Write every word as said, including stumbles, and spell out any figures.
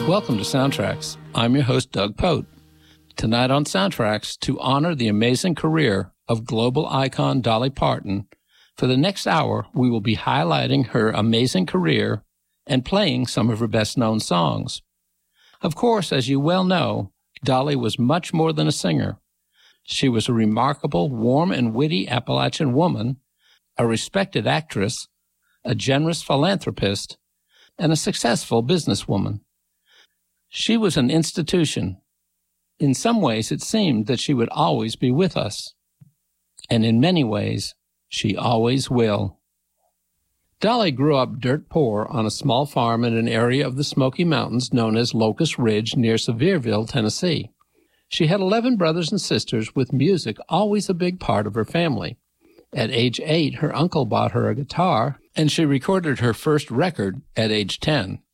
Welcome to Soundtracks. I'm your host, Doug Pote. Tonight on Soundtracks, to honor the amazing career of global icon Dolly Parton, for the next hour, we will be highlighting her amazing career and playing some of her best-known songs. Of course, as you well know, Dolly was much more than a singer. She was a remarkable, warm and witty Appalachian woman, a respected actress, a generous philanthropist, and a successful businesswoman. She was an institution. In some ways, it seemed that she would always be with us. And in many ways, she always will. Dolly grew up dirt poor on a small farm in an area of the Smoky Mountains known as Locust Ridge near Sevierville, Tennessee. She had eleven brothers and sisters, with music always a big part of her family. At age eight, her uncle bought her a guitar, and she recorded her first record at age ten.